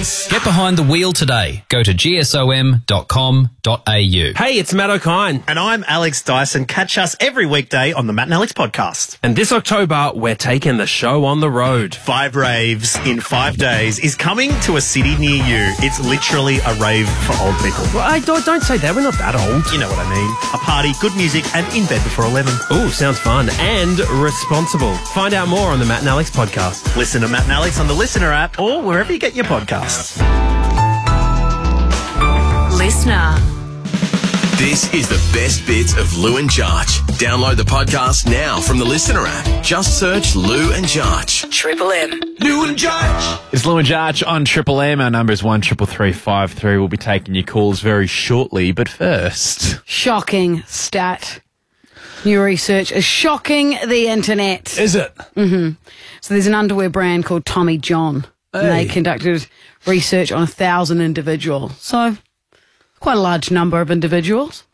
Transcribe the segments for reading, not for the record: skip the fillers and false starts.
Mornings. Get behind the wheel today. Go to gsom.com.au. Hey, it's Matt O'Kine. And I'm Alex Dyson. Catch us every weekday on the Matt and Alex podcast. And this October, we're taking the show on the road. 5 raves in 5 days is coming to a city near you. It's literally a rave for old people. Well, don't say that. We're not that old. You know what I mean. A party, good music, and in bed before 11. Ooh, sounds fun. And responsible. Find out more on the Matt and Alex podcast. Listen to Matt and Alex on the Listener app or wherever you get your podcasts. Listener. This is the best bits of Lou and Jarch. Download the podcast now from the Listener app. Just search Lou and Jarch. Triple M. Lou and Jarch. It's Lou and Jarch on Triple M. Our number is 133353. We'll be taking your calls very shortly, but first... Shocking stat. New research is shocking the internet. Is it? Mm-hmm. So there's an underwear brand called Tommy John. And they conducted research on 1,000 individuals. So quite a large number of individuals.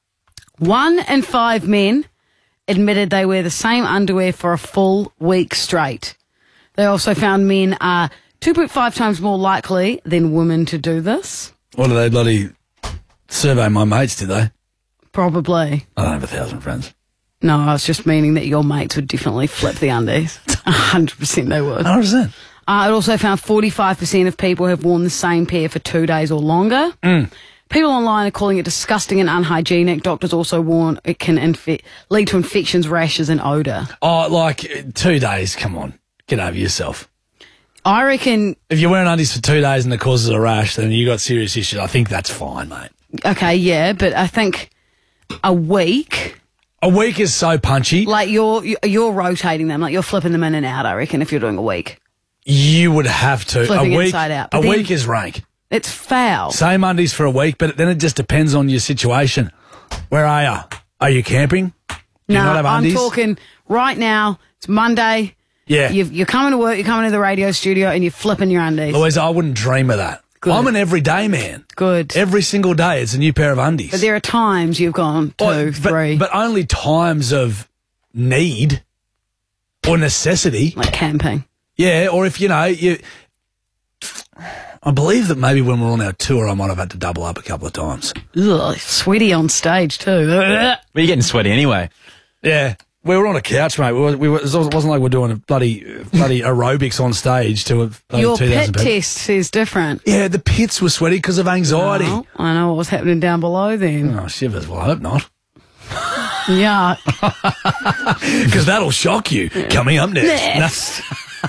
1 in 5 men admitted they wear the same underwear for a full week straight. They also found men are 2.5 times more likely than women to do this. What do they bloody survey my mates, did they? Probably. I don't have 1,000 friends. No, I was just meaning that your mates would definitely flip the undies. 100% they would. 100%. It also found 45% of people have worn the same pair for 2 days or longer. People online are calling it disgusting and unhygienic. Doctors also warn it can lead to infections, rashes and odour. Oh, like 2 days, come on. Get over yourself. I reckon... If you're wearing undies for 2 days and it causes a rash, then you got serious issues. I think that's fine, mate. Okay, yeah, but I think a week... A week is so punchy. Like you're rotating them, like you're flipping them in and out, I reckon, if you're doing a week. You would have to. Flipping a week, inside out. A week is rank. It's foul. Same undies for a week, but then it just depends on your situation. Where are you? Are you camping? Do you No, not have I'm undies? talking right now. It's Monday. Yeah. You're coming to work, you're coming to the radio studio, and you're flipping your undies. Louisa, I wouldn't dream of that. Good. I'm an everyday man. Good. Every single day it's a new pair of undies. But there are times you've gone 2, 3. But only times of need or necessity. Like camping. Yeah, or if, I believe that maybe when we're on our tour, I might have had to double up a couple of times. Ugh, sweaty on stage too. Well, you're getting sweaty anyway. Yeah. We were on a couch, mate. It wasn't like we're doing a bloody aerobics on stage to a Your 2,000 pit people. test says different. Yeah, the pits were sweaty because of anxiety. Oh, I know what was happening down below then. Oh, shivers. Well, I hope not. Yeah. Because that'll shock you. Coming up next.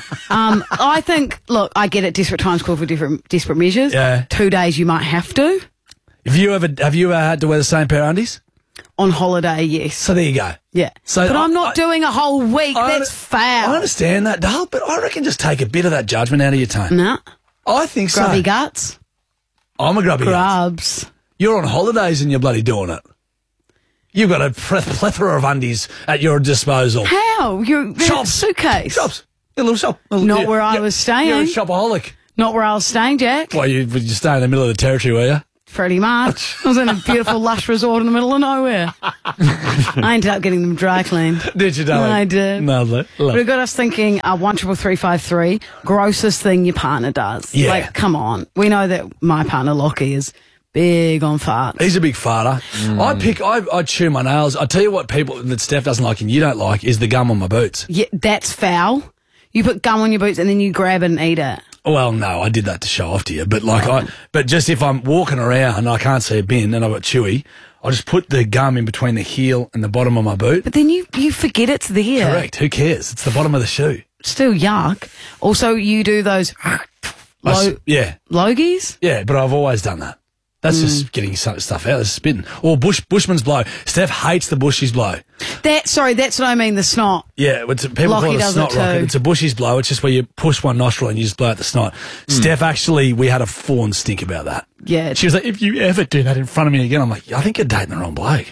I think, look, I get it. Desperate times call for desperate measures. Yeah. 2 days you might have to. Have you ever had to wear the same pair of undies? On holiday, yes. So there you go. Yeah. So but I'm not doing a whole week. That's foul. I understand that, Dale, but I reckon just take a bit of that judgment out of your tone. Nah. I think so. Grubby guts. I'm a grubby guts. Grubs. You're on holidays and you're bloody doing it. You've got a plethora of undies at your disposal. How? You're in a suitcase. Shops. A little shop. Not where I was staying. You're a shopaholic. Not where I was staying, Jack. Well, you stay in the middle of the territory, were you? Pretty much. I was in a beautiful, lush resort in the middle of nowhere. I ended up getting them dry cleaned. Did you, darling? I did. Lovely. But it got us thinking, 133353, grossest thing your partner does. Yeah. Like, come on. We know that my partner, Lockie, is big on farts. He's a big farter. I chew my nails. I tell you what people that Steph doesn't like and you don't like is the gum on my boots. Yeah, that's foul. You put gum on your boots and then you grab it and eat it. Well, no, I did that to show off to you. But but just if I'm walking around and I can't see a bin and I've got chewy, I just put the gum in between the heel and the bottom of my boot. But then you forget it's there. Correct. Who cares? It's the bottom of the shoe. Still yuck. Also, you do those Yeah. logies? Yeah, but I've always done that. That's just getting stuff out. That's spitting. Or Bushman's blow. Steph hates the bushies blow. That's what I mean, the snot. Yeah, people Lockie call it a does snot it too. rocket. It's a bushies blow. It's just where you push one nostril and you just blow out the snot. Steph, actually, we had a full-on stink about that. Yeah. She was like, if you ever do that in front of me again, I'm like, I think you're dating the wrong bloke.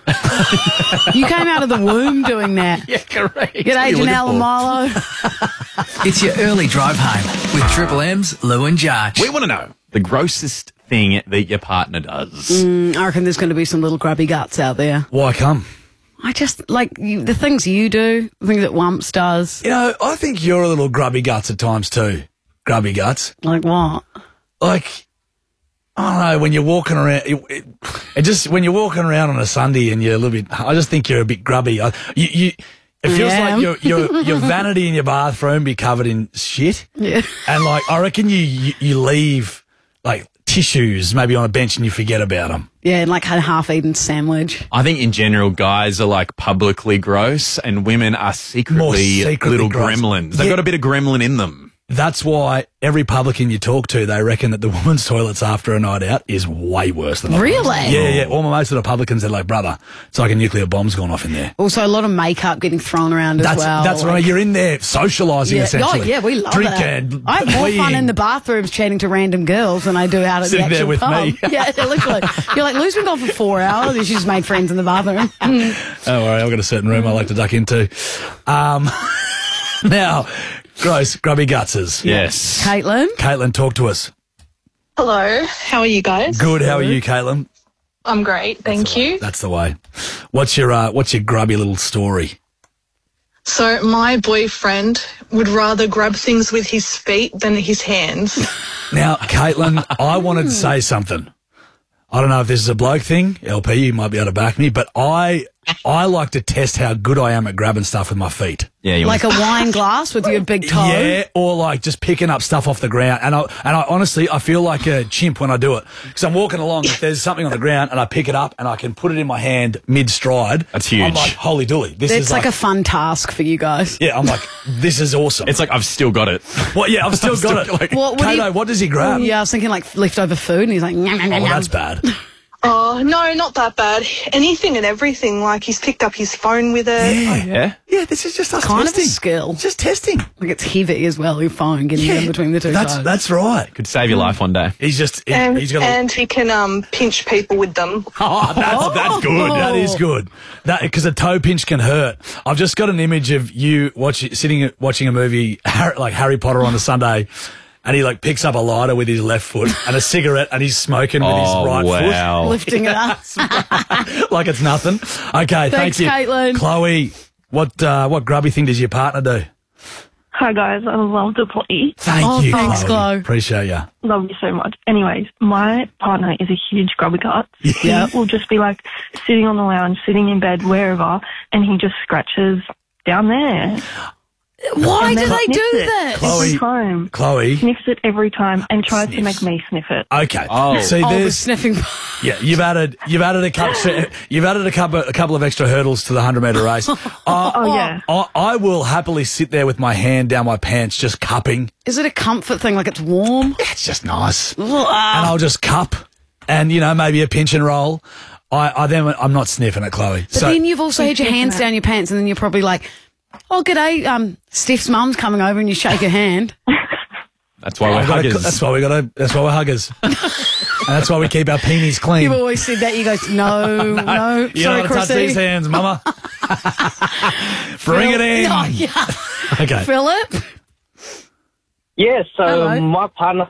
You came out of the womb doing that. Yeah, correct. G'day, Janelle and Milo. It's your early drive home with Triple M's Lou and Jarch. We want to know the grossest thing that your partner does. I reckon there's going to be some little grubby guts out there. Why come? I just, like, the things you do, the things that Wumps does. I think you're a little grubby guts at times too. Grubby guts. Like what? like, I don't know, when you're walking around, when you're walking around on a Sunday and you're a little bit, I just think you're a bit grubby. It feels like your vanity in your bathroom be covered in shit. Yeah. And like, I reckon you leave like tissues maybe on a bench and you forget about them. Yeah, and like had a half-eaten sandwich. I think in general, guys are like publicly gross and women are secretly little gross. gremlins. They've got a bit of gremlin in them. That's why every publican you talk to, they reckon that the woman's toilets after a night out is way worse than the Really? men's. Yeah. All most of the publicans are like, brother, it's like a nuclear bomb's gone off in there. Also, a lot of makeup getting thrown around as well. That's right. You're in there socialising essentially. Oh, yeah, we love Drinking, that. I have more fun fleeing. in the bathrooms chatting to random girls than I do out at Sitting the there actual with pub. me. Yeah, literally. You're like, Lou's been gone for 4 hours and she's made friends in the bathroom. Don't worry, I've got a certain room I like to duck into. Now, gross, grubby gutses. Yes. Caitlin, talk to us. Hello, how are you guys? Good, how are you, Caitlin? I'm great, thank you. That's the way. What's your grubby little story? So my boyfriend would rather grab things with his feet than his hands. Now, Caitlin, I wanted to say something. I don't know if this is a bloke thing. LP, you might be able to back me, but I like to test how good I am at grabbing stuff with my feet. Yeah, you like a wine glass with your big toe. Yeah, or like just picking up stuff off the ground. And I honestly, I feel like a chimp when I do it. Because I'm walking along, if there's something on the ground and I pick it up and I can put it in my hand mid-stride. That's huge. I'm like, holy dooly. This It's is like a fun task for you guys. Yeah, I'm like, this is awesome. It's like I've still got it. Well, yeah, I've still got it. Like, Kato, what does he grab? Yeah, I was thinking like leftover food and he's like, nyam, nyam, Oh, nyam. that's bad. Oh, no, not that bad. Anything and everything, like he's picked up his phone with it. Yeah. Yeah, this is just us Kind testing. of a skill. Just testing. Like it's heavy as well, your phone getting in between the two toes. That's right. Could save your life one day. He's just And, he's got and he can pinch people with them. Oh, that's good. That is good. That because a toe pinch can hurt. I've just got an image of you watching a movie like Harry Potter on a Sunday, and he like picks up a lighter with his left foot and a cigarette, and he's smoking with his right wow. Lifting it up. foot like it's nothing. Okay, Thanks, thank you, Caitlin. Chloe. What grubby thing does your partner do? Hi guys, I love to play. Thank you, thanks, Chloe. Appreciate you. Love you so much. Anyways, my partner is a huge grubby gut. Yeah. He will just be like sitting on the lounge, sitting in bed, wherever, and he just scratches down there. Why And do then they sniffs do it that? every time? Chloe. Sniffs it every time and tries to Sniffs. make me sniff it. Okay. Oh. See, Oh, the there's sniffing. yeah. You've added a couple of extra hurdles to the 100-meter race. Oh yeah. I will happily sit there with my hand down my pants, just cupping. Is it a comfort thing? Like it's warm? It's just nice. And Ugh. I'll just cup and, maybe a pinch and roll. I'm not sniffing it, Chloe. But then you've also had your hands down your pants and then you're probably like, oh, g'day, Steph's mum's coming over and you shake her hand. That's why we're huggers. That's why we're huggers. And that's why we keep our peenies clean. You've always said that. You go, no, You sorry, don't touch Chrissy. these hands, mama. Bring it in. Oh, yeah. Okay. Philip? Yeah, so Hello. my partner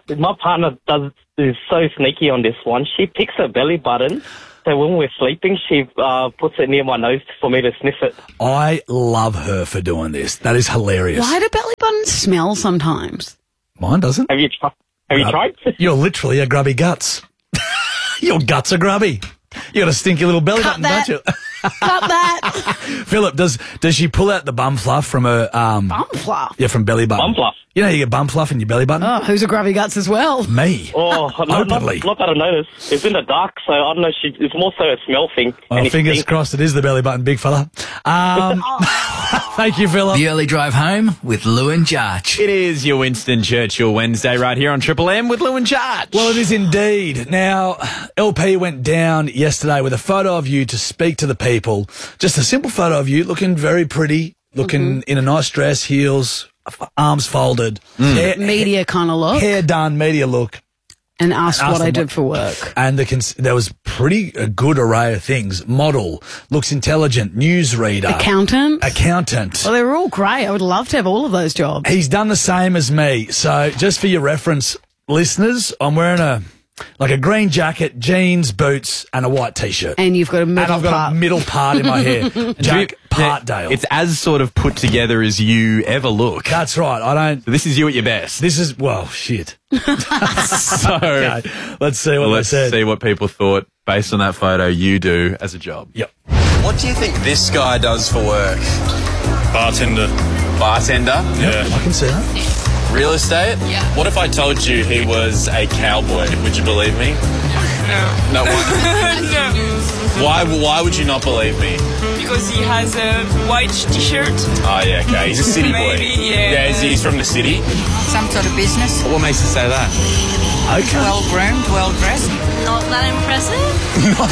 is so sneaky on this one. She picks her belly button. So when we're sleeping, she puts it near my nose for me to sniff it. I love her for doing this. That is hilarious. Why do belly buttons smell sometimes? Mine doesn't. Have you tried? You're literally a grubby guts. Your guts are grubby. You got a stinky little belly Cut button, that. don't you? Cut that. Philip, does she pull out the bum fluff from her Bum fluff. Yeah, from belly button. Bum fluff. You know you get bum fluff in your belly button? Oh, who's a grubby guts as well? Me. Oh, not Openly. that I noticed. It's in the dark, so I don't know. It's more so a smell thing. Oh, And fingers it's- crossed it is the belly button, big fella. Thank you, Philip. The early drive home with Lou and Jarch. It is your Winston Churchill Wednesday right here on Triple M with Lou and Jarch. Well, it is indeed. Now, LP went down yesterday with a photo of you to speak to the people. Just a simple photo of you looking very pretty, looking in a nice dress, heels, arms folded, Media kind of look. hair done, media look. And asked Ask what I them did for work. And there was a good array of things. Model, looks intelligent, newsreader. Accountant. Well, they were all great. I would love to have all of those jobs. He's done the same as me. So just for your reference, listeners, I'm wearing a Like a green jacket, jeans, boots, and a white T-shirt. And you've got a And middle I've got part. a middle part in my hair. Jack Yeah, Partdale. It's as sort of put together as you ever look. That's right. I don't. So this is you at your best. This is, well, shit. So Okay, let's see what let's they said. see what people thought based on that photo you do as a job. Yep. What do you think this guy does for work? Bartender. Bartender? Yeah. I can see that. Real estate? Yeah. What if I told you he was a cowboy? Would you believe me? No. Why would you not believe me? Because he has a white T-shirt. Oh, yeah, okay. He's a city boy. Maybe, yeah. He's from the city. Some sort of business. What makes you say that? Okay. Well groomed, well dressed. Not that impressive. Not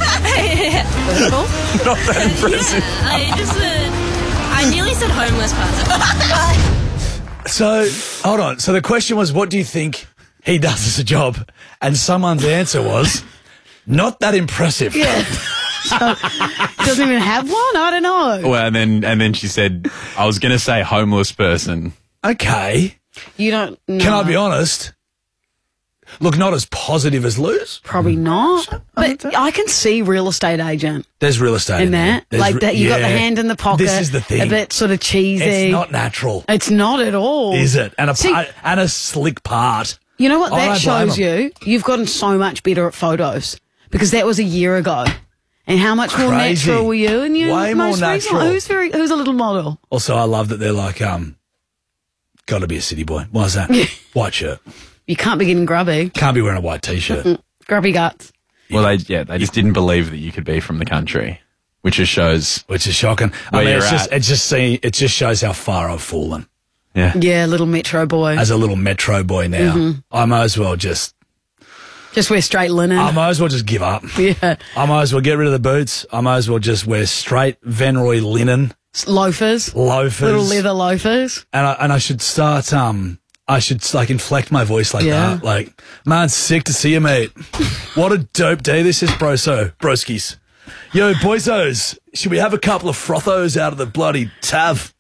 that impressive. I nearly said homeless person. So, hold on. So the question was, what do you think he does as a job? And someone's answer was, not that impressive. Yeah. So, doesn't even have one? I don't know. Well, and then she said, I was going to say homeless person. Okay. You don't know. Can I be honest? Look, not as positive as Lou's. Probably not. But I can see real estate agent There's real estate in that. there. Like that, you got the hand in the pocket. This is the thing. A bit sort of cheesy. It's not natural. It's not at all. Is it? And See, a slick part. you know what I that don't blame shows them. you? You've gotten so much better at photos because that was a year ago. And how much more Crazy. natural were you? And you Way more most recent- natural. Who's a little model? Also, I love that they're like, got to be a city boy. Why is that? White shirt. You can't be getting grubby. Can't be wearing a white T-shirt. Grubby guts. Well, they just didn't believe that you could be from the country, which just shows. Which is shocking. Where you're at. It just shows how far I've fallen. Yeah. Yeah, little metro boy. As a little metro boy now, I might as well just wear straight linen. I might as well just give up. Yeah. I might as well get rid of the boots. I might as well just wear straight Venroy linen Loafers. loafers. Little leather loafers. And I should start. I should like inflect my voice like Yeah. that. Like, man, sick to see you, mate. What a dope day this is, broskies. Yo, boysos, should we have a couple of frothos out of the bloody tav?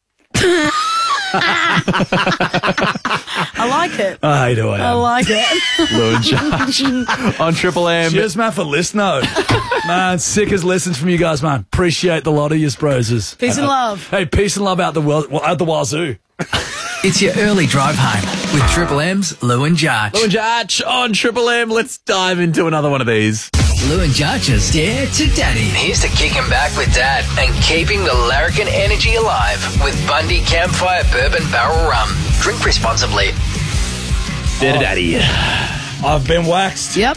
I like it. I hate who I am. I like it. Lou and Josh on Triple M. Cheers, man, for listening. Man, sick as listens from you guys, man. Appreciate the lot of you, broses. Peace and love. Hey, peace and love out the wazoo. It's your early drive home with Triple M's Lou and Jarch. Lou and Jarch on Triple M. Let's dive into another one of these. Lou and Jarch's Dare to Daddy. Here's to kicking back with Dad and keeping the larrikin energy alive with Bundy Campfire Bourbon Barrel Rum. Drink responsibly. Dare to Daddy. I've been waxed. Yep.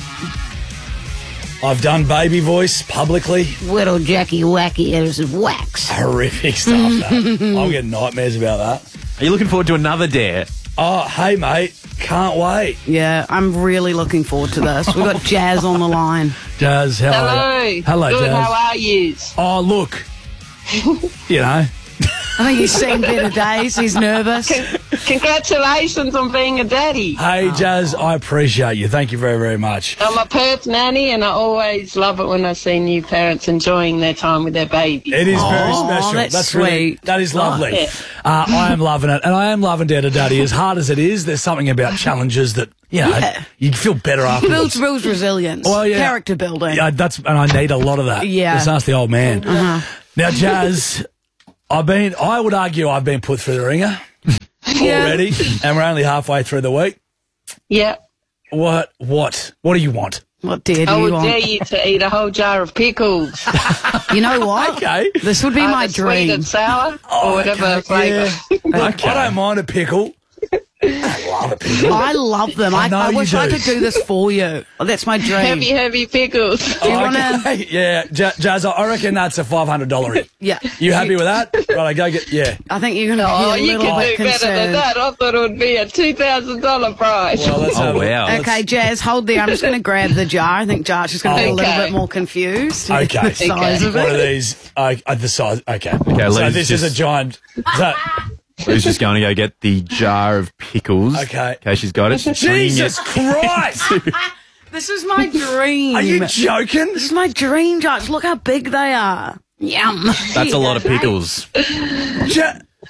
I've done baby voice publicly. Little Jackie Wacky is wax. Horrific stuff, that. I'll get nightmares about that. Are you looking forward to another dare? Oh, hey, mate. Can't wait. Yeah, I'm really looking forward to this. We've got Jazz on the line. Jazz, how are you? Hello, Good, Jazz. how are you? Oh, look. You know. I think he's seen better days. He's nervous. Congratulations on being a daddy. Hey, Jazz, I appreciate you. Thank you very, very much. I'm a Perth nanny, and I always love it when I see new parents enjoying their time with their baby. It is very special. that's really, sweet. that is lovely. Yeah. I am loving it, and I am loving Dare to Daddy. As hard as it is, there's something about challenges that you feel better afterwards. Builds resilience. Well, yeah. Character building. Yeah, and I need a lot of that. Yeah. Just ask the old man. Now, Jazz, I would argue I've been put through the ringer already, and we're only halfway through the week. Yeah. What do you want? What dare do I you would want? dare you to eat a whole jar of pickles. You know what? Okay. This would be my Sweet dream. and sour, or whatever flavour. I don't mind a pickle. I love a pickle. I love them. I know I you wish I do. could do this for you. Oh, that's my dream. Heavy pickles. Do you want to? Okay. Yeah, Jazz, I reckon that's a $500 hit. Yeah. You happy with that? Right, go get, yeah. I think you're going to Oh, be a you little can bit do better than concerned. that. I thought it would be a $2,000 prize. Well, let's have a- wow. Okay, Jazz, hold there. I'm just going to grab the jar. I think Jarch is going to be a little Okay. bit more confused. Okay. The size of One of it. these, the size, okay. Okay, so Liz, this is a just- giant, so, Lou's just going to go get the jar of pickles. Okay. Okay, she's got it. She's bringing Jesus it. Christ! This is my dream. Are you joking? This is my dream, Jarch. Look how big they are. Yum. That's a lot of pickles.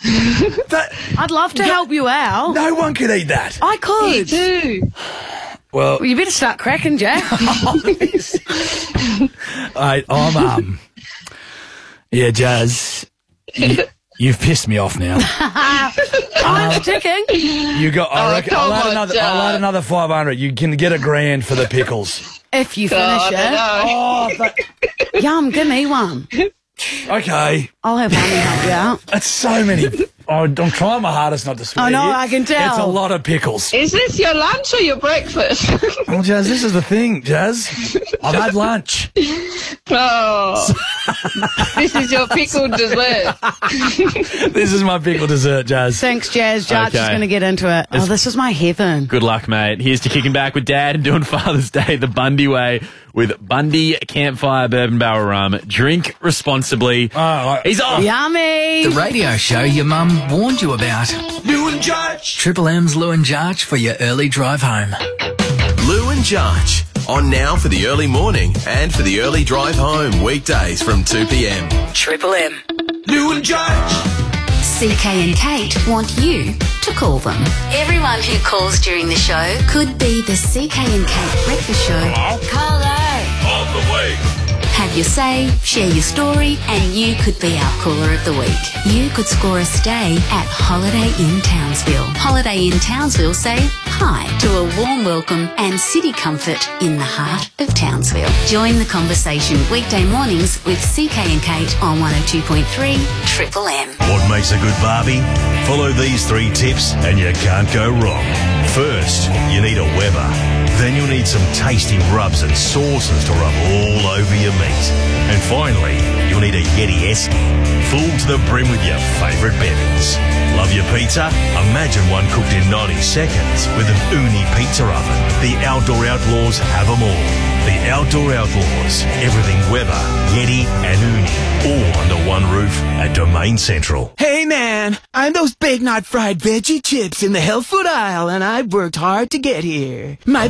That, I'd love to help you out. no one could eat that. I could. Me too. Well, you better start cracking, Jack. I'm yeah, Jazz. You've pissed me off now. Time's ticking. You got. I reckon come I'll on, add another 500. You can get $1,000 for the pickles. If you finish it. Oh, Yum, give me one. okay. I'll have one and help you out. That's so many. I'm trying my hardest not to swear. I know, here. I can tell. It's a lot of pickles. Is this your lunch or your breakfast? Well, Jazz, this is the thing, Jazz. I've had lunch. Oh, this is your pickled dessert. This is my pickle dessert, Jazz. Thanks, Jazz. Jarch is Okay. going to get into it. Oh, this is my heaven. Good luck, mate. Here's to kicking back with Dad and doing Father's Day the Bundy way with Bundy Campfire Bourbon Barrel Rum. Drink responsibly. He's off. Yummy. The radio show your mum warned you about. Lou and Jarch. Triple M's Lou and Jarch for your early drive home. Lou and Jarch. On now for the early morning and for the early drive home. Weekdays from 2 p.m. Triple M. Lou and Jarch. CK and Kate want you to call them. Everyone who calls during the show could be the CK and Kate breakfast show. Hello. On the way. Have your say, share your story, and you could be our caller of the week. You could score a stay at Holiday Inn Townsville. Holiday Inn Townsville say hi to a warm welcome and city comfort in the heart of Townsville. Join the conversation weekday mornings with CK and Kate on 102.3 Triple M. What makes a good barbie? Follow these 3 tips and you can't go wrong. First, you need a Weber. Then you'll need some tasty rubs and sauces to rub all over your meat. And finally, you'll need a Yeti Esky, full to the brim with your favourite bevies. Love your pizza? Imagine one cooked in 90 seconds with an Uni pizza oven. The Outdoor Outlaws have them all. The Outdoor Outlaws. Everything Weber, Yeti and Uni. All under one roof at Domain Central. Hey man, I'm those Big Knot fried veggie chips in the health food aisle and I've worked hard to get here. My